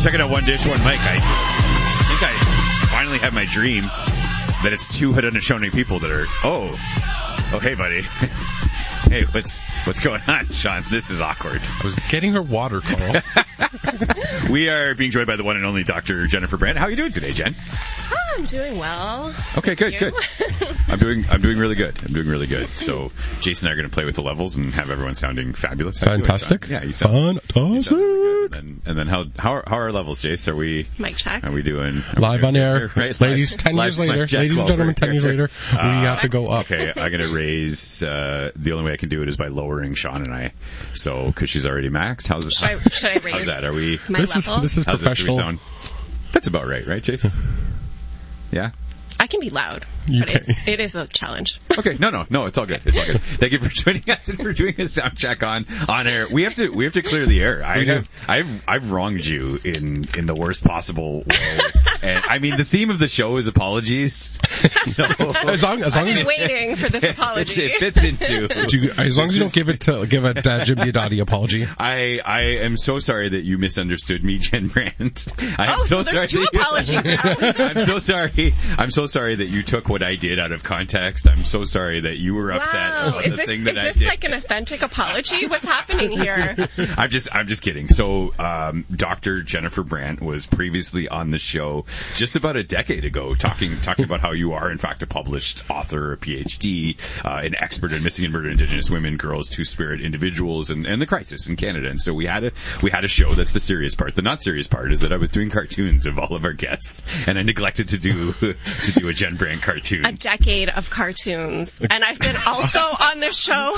checking out One Dish, One Mic. I think I finally have my dream that it's two Haudenosaunee people that are, oh, hey, buddy. Hey, what's going on, Sean? This is awkward. I was getting her water, Carl. We are being joined by the one and only Dr. Jennifer Brandt. How are you doing today, Jen? Oh, I'm doing well. Okay, good. I'm doing really good. So Jason and I are going to play with the levels and have everyone sounding fabulous. Fantastic. Yeah, you sound fantastic. really good. And then how are our levels, Jace? Are we mic check? Are we doing live on air? Right, ladies, 10 years later. Ladies and gentlemen, 10 years later, we have to go up. Okay, I'm going to raise. The only way I can do it is by lowering Sean and I. So because she's already maxed. Should I raise? How's that? Are we? My level? This is professional. That's about right, Jace? Yeah. I can be loud, but it is a challenge. Okay, no, it's all good. Thank you for joining us and for doing a sound check on air. We have to clear the air. I've wronged you in the worst possible way. And I mean, the theme of the show is apologies. So, as long I've been as waiting for this apology. It fits into. As long as you don't give a Jim Diodati apology. I am so sorry that you misunderstood me, Jen Brandt. So there's two apologies now. I'm so sorry that you took what I did out of context. I'm so sorry that you were upset about the thing that I did. Is this like an authentic apology? What's happening here? I'm just kidding. So, Dr. Jennifer Brandt was previously on the show just about a decade ago talking about how you are in fact a published author, a PhD, an expert in missing and murdered Indigenous women, girls, Two-Spirit individuals, and the crisis in Canada. And so we had a show. That's the serious part. The not serious part is that I was doing cartoons of all of our guests, and I neglected to do a Jen Brandt cartoon. A decade of cartoons. And I've been also on this show.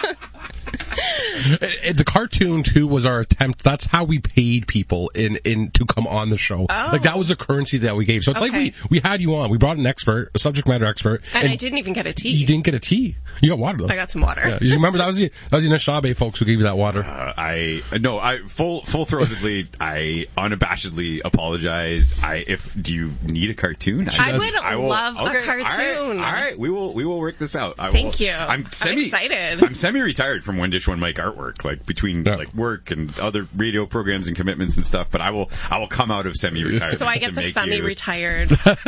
The cartoon too was our attempt. That's how we paid people in to come on the show. Oh. Like that was a currency that we gave. So it's like we had you on. We brought an expert, a subject matter expert, and I didn't even get a tea. You didn't get a tea. You got water though. I got some water. Yeah. You remember that was the Anishinaabe folks who gave you that water. I full-throatedly, I unabashedly apologize. Do you need a cartoon? I would love a cartoon. All right. We will work this out. Thank you. I'm excited. I'm semi-retired from One Dish, One Mic artwork, like between like work and other radio programs and commitments and stuff. But I will come out of semi-retirement. So I get the semi-retired.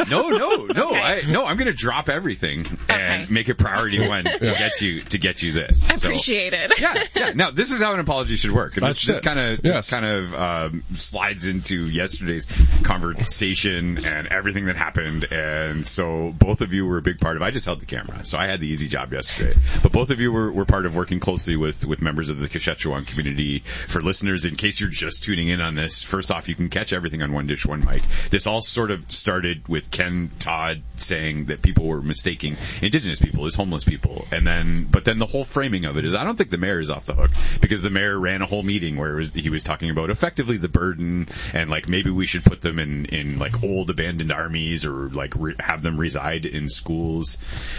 No. Okay. I'm going to drop everything and make it priority one to get you this. I appreciate it. Yeah. Now this is how an apology should work. And this kind of slides into yesterday's conversation and everything that happened. And so both of you were a big part of. I just held the camera, so I had the easy job yesterday. But both of you were part of working closely with members of the Quechua community. For listeners, in case you're just tuning in on this, first off, you can catch everything on One Dish, One Mic. This all sort of started with Ken Todd saying that people were mistaking Indigenous people as homeless people, but then the whole framing of it is I don't think the mayor is off the hook, because the mayor ran a whole meeting where he was talking about effectively the burden and like maybe we should put them in like old abandoned armies or like have them reside in schools.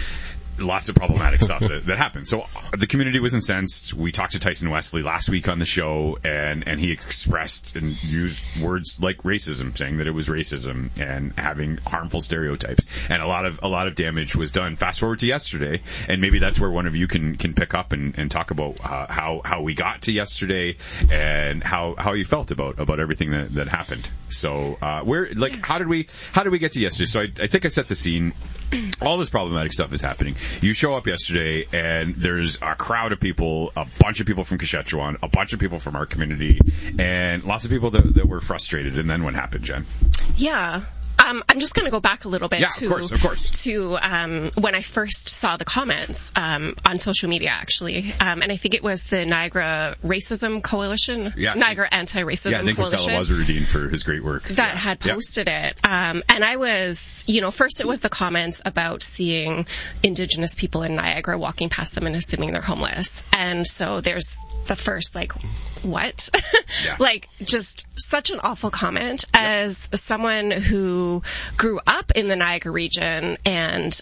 Lots of problematic stuff that happened. So the community was incensed. We talked to Tyson Wesley last week on the show, and he expressed and used words like racism, saying that it was racism and having harmful stereotypes. And a lot of damage was done. Fast forward to yesterday, and maybe that's where one of you can pick up and talk about how we got to yesterday and how you felt about everything that happened. So how did we get to yesterday? So I think I set the scene. All this problematic stuff is happening. You show up yesterday, and there's a crowd of people, a bunch of people from Quechua, a bunch of people from our community, and lots of people that were frustrated. And then what happened, Jen? Yeah. I'm just going to go back a little bit of course. to when I first saw the comments on social media, actually. And I think it was the Niagara Racism Coalition, Niagara Anti-Racism Coalition. Yeah, thank Marcelo Wazirudin for his great work. That had posted it. And I was, first it was the comments about seeing Indigenous people in Niagara walking past them and assuming they're homeless. And so there's the first, what? Yeah. Just such an awful comment as someone who grew up in the Niagara region, and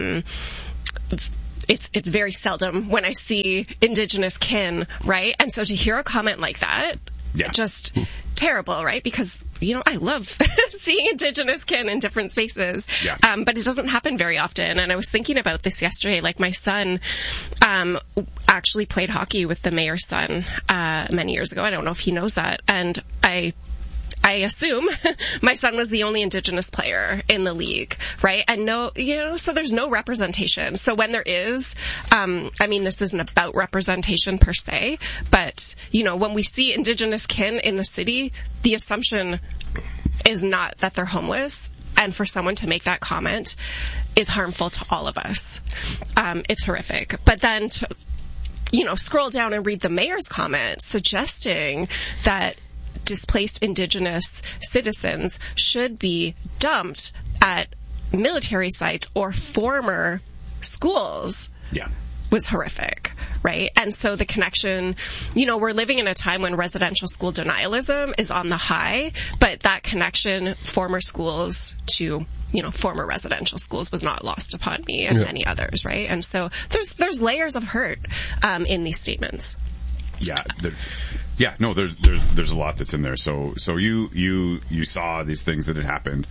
it's very seldom when I see Indigenous kin, right? And so to hear a comment like that, just terrible, right? Because, I love seeing Indigenous kin in different spaces. Yeah. But it doesn't happen very often. And I was thinking about this yesterday. My son actually played hockey with the mayor's son many years ago. I don't know if he knows that. And I I assume my son was the only Indigenous player in the league, right? And so there's no representation. So when there is, this isn't about representation per se, but, when we see Indigenous kin in the city, the assumption is not that they're homeless. And for someone to make that comment is harmful to all of us. It's horrific. But then to, scroll down and read the mayor's comment suggesting that displaced Indigenous citizens should be dumped at military sites or former schools. Yeah. Was horrific, right? And so the connection, we're living in a time when residential school denialism is on the high, but that connection, former schools to, former residential schools, was not lost upon me and many others, right? And so there's layers of hurt in these statements. Yeah. There's a lot that's in there. So you saw these things that had happened,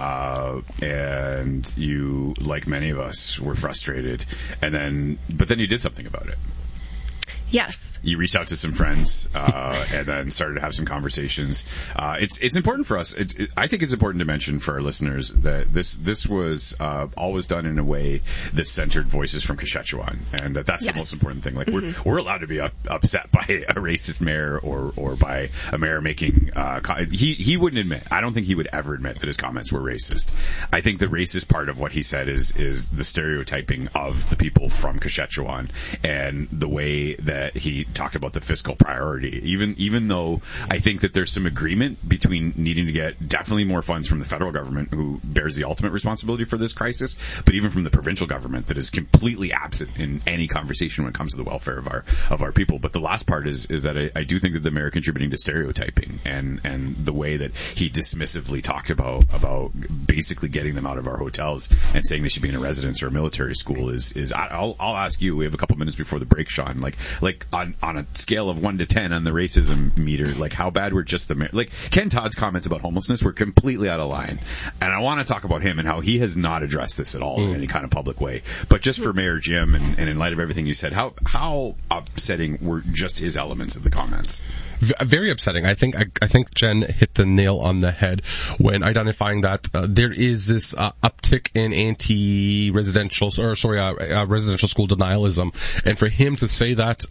and you, like many of us, were frustrated, but then you did something about it. Yes. You reached out to some friends, and then started to have some conversations. It's important for us. I think it's important to mention for our listeners that this was always done in a way that centered voices from Kashechewan, and that's the most important thing. Like we're allowed to be upset by a racist mayor or by a mayor making. He wouldn't admit. I don't think he would ever admit that his comments were racist. I think the racist part of what he said is the stereotyping of the people from Kashechewan and the way that he talked about the fiscal priority, even though I think that there's some agreement between needing to get definitely more funds from the federal government, who bears the ultimate responsibility for this crisis, but even from the provincial government, that is completely absent in any conversation when it comes to the welfare of our people. But the last part is that I do think that the mayor contributing to stereotyping and the way that he dismissively talked about basically getting them out of our hotels and saying they should be in a residence or a military school is I'll ask you, we have a couple minutes before the break, Sean, like on a scale of 1 to 10 on the racism meter, like how bad were just the mayor? Like Ken Todd's comments about homelessness were completely out of line, and I want to talk about him and how he has not addressed this at all in any kind of public way. But just for Mayor Jim, and in light of everything you said, how upsetting were just his elements of the comments? Very upsetting. I think Jen hit the nail on the head when identifying that there is this uptick in residential school denialism, and for him to say that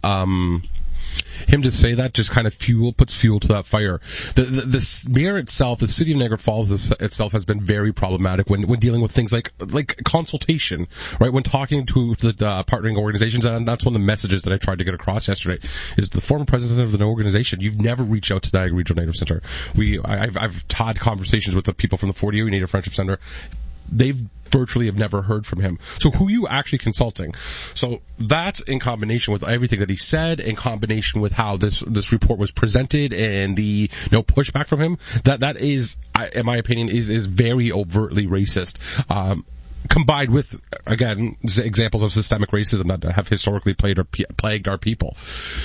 just kind of puts fuel to that fire. The mayor itself, the city of Niagara Falls itself, has been very problematic when dealing with things like consultation, right? When talking to the partnering organizations, and that's one of the messages that I tried to get across yesterday, is the former president of the organization, you've never reached out to Niagara Regional Native Center. I've had conversations with the people from the Fort Erie Native Friendship Center. They've virtually have never heard from him. So who are you actually consulting? So that's in combination with everything that he said, in combination with how this report was presented and the pushback from him, that is, in my opinion, is very overtly racist. Combined with, again, examples of systemic racism that have historically plagued our people.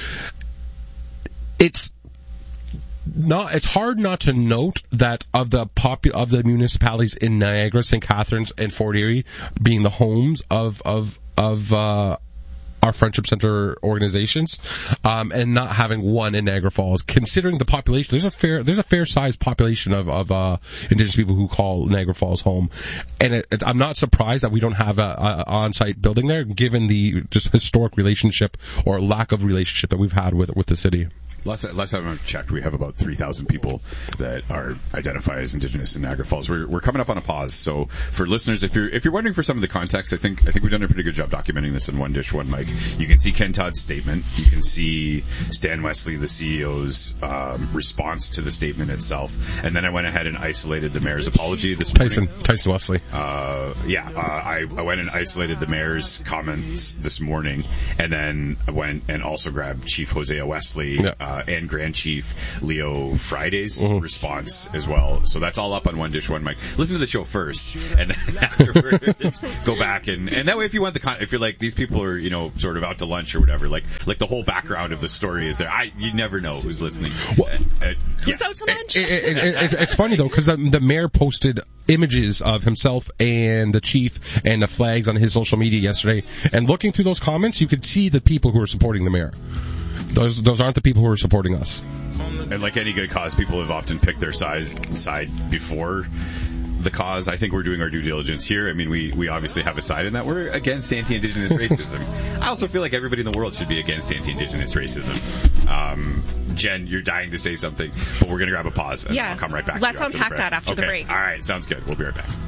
It's hard not to note that of the municipalities in Niagara, St. Catharines, and Fort Erie being the homes of our Friendship Center organizations, and not having one in Niagara Falls, considering the population, there's a fair sized population of Indigenous people who call Niagara Falls home, and I'm not surprised that we don't have a on-site building there, given the just historic relationship or lack of relationship that we've had with the city. Last time I checked, we have about 3,000 people that are identified as Indigenous in Niagara Falls. We're coming up on a pause, so for listeners, if you're wondering for some of the context, I think we've done a pretty good job documenting this in One Dish, One Mic. You can see Ken Todd's statement. You can see Stan Wesley, the CEO's response to the statement itself, and then I went ahead and isolated the mayor's apology this morning. Tyson Wesley. I went and isolated the mayor's comments this morning, and then I went and also grabbed Chief Hosea Wesley. Yeah. And Grand Chief Leo Friday's response as well. So that's all up on One Dish, One Mic. Listen to the show first, and then afterwards go back and that way, if you want if you're like, these people are sort of out to lunch or whatever, like the whole background of the story is there. You never know who's listening. Who's out to lunch? It's funny though, because the mayor posted images of himself and the chief and the flags on his social media yesterday, and looking through those comments, you could see the people who are supporting the mayor. Those aren't the people who are supporting us. And like any good cause, people have often picked their side before the cause. I think we're doing our due diligence here. I mean, we obviously have a side in that we're against anti-Indigenous racism. I also feel like everybody in the world should be against anti-Indigenous racism. Jen, you're dying to say something, but we're going to grab a pause and I'll come right back. Let's unpack that after the break. All right, sounds good. We'll be right back.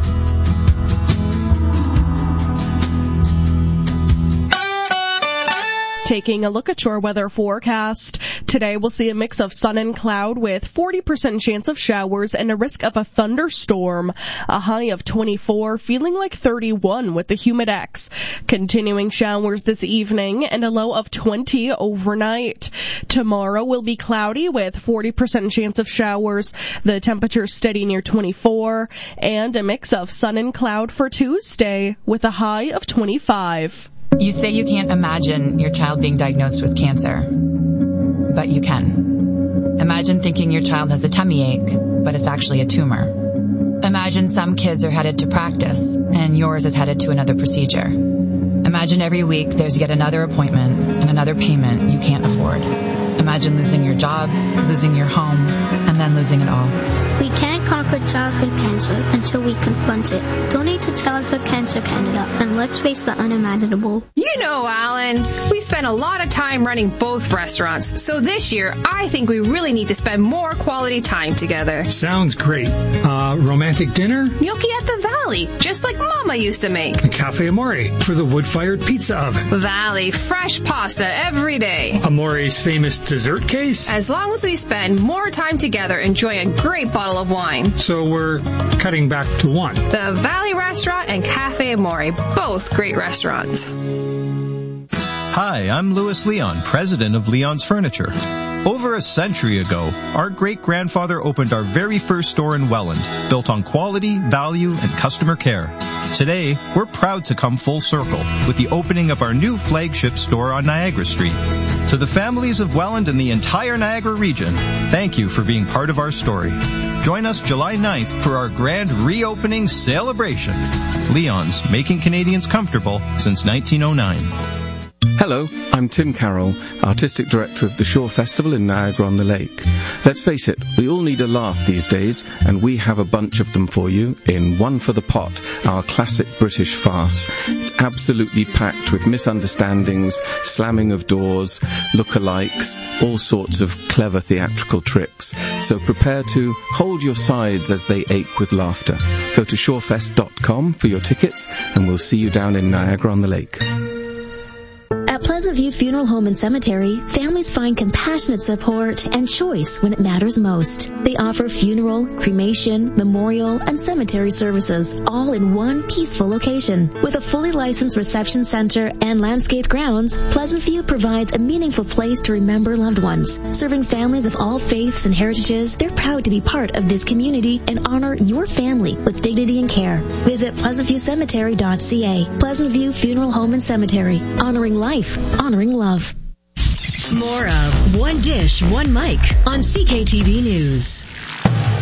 Taking a look at your weather forecast. Today we'll see a mix of sun and cloud with 40% chance of showers and a risk of a thunderstorm. A high of 24, feeling like 31 with the Humidex. Continuing showers this evening and a low of 20 overnight. Tomorrow will be cloudy with 40% chance of showers. The temperature steady near 24 and a mix of sun and cloud for Tuesday with a high of 25. You say you can't imagine your child being diagnosed with cancer, but you can. Imagine thinking your child has a tummy ache, but it's actually a tumor. Imagine some kids are headed to practice, and yours is headed to another procedure. Imagine every week there's yet another appointment and another payment you can't afford. Imagine losing your job, losing your home, and then losing it all. We can't conquer childhood cancer until we confront it. Donate to Childhood Cancer Canada, and let's face the unimaginable. You know, Alan, we spent a lot of time running both restaurants, so this year I think we really need to spend more quality time together. Sounds great. Romantic dinner? Gnocchi at the Valley, just like Mama used to make. And Cafe Amore for the wood-fired pizza oven. Valley, fresh pasta every day. Amore's famous dessert case? As long as we spend more time together enjoying a great bottle of wine. So we're cutting back to one. The Valley Restaurant and Cafe Amore, both great restaurants. Hi, I'm Louis Leon, president of Leon's Furniture. Over a century ago, our great-grandfather opened our very first store in Welland, built on quality, value, and customer care. Today, we're proud to come full circle with the opening of our new flagship store on Niagara Street. To the families of Welland and the entire Niagara region, thank you for being part of our story. Join us July 9th for our grand reopening celebration. Leon's, making Canadians comfortable since 1909. Hello, I'm Tim Carroll, Artistic Director of the Shore Festival in Niagara-on-the-Lake. Let's face it, we all need a laugh these days, and we have a bunch of them for you in One for the Pot, our classic British farce. It's absolutely packed with misunderstandings, slamming of doors, lookalikes, all sorts of clever theatrical tricks. So prepare to hold your sides as they ache with laughter. Go to shorefest.com for your tickets, and we'll see you down in Niagara-on-the-Lake. At Pleasant View Funeral Home and Cemetery, families find compassionate support and choice when it matters most. They offer funeral, cremation, memorial, and cemetery services, all in one peaceful location. With a fully licensed reception center and landscaped grounds, Pleasant View provides a meaningful place to remember loved ones. Serving families of all faiths and heritages, they're proud to be part of this community and honor your family with dignity and care. Visit pleasantviewcemetery.ca. Pleasant View Funeral Home and Cemetery, honoring life, honoring love. More of One Dish, One Mic on CKTV News.